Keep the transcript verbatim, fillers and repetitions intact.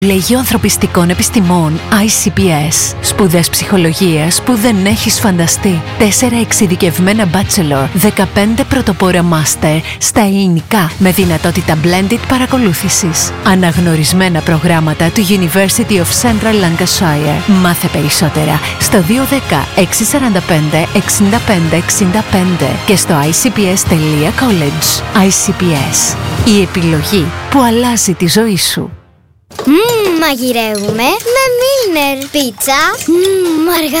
Κολέγιο Ανθρωπιστικών Επιστημών άι σι πι ες. Σπουδές ψυχολογίας που δεν έχεις φανταστεί. Τέσσερα εξειδικευμένα bachelor, δεκαπέντε πρωτοπόρα master στα ελληνικά με δυνατότητα blended παρακολούθησης. Αναγνωρισμένα προγράμματα του University of Central Lancashire. Μάθε περισσότερα στο δύο ένα μηδέν έξι τέσσερα πέντε εξήντα πέντε εξήντα πέντε και στο άι σι πι ες τελεία college. άι σι πι ες. Η επιλογή που αλλάζει τη ζωή σου. Μμμ, μαγειρεύουμε με Milner. Πίτσα, μμμ,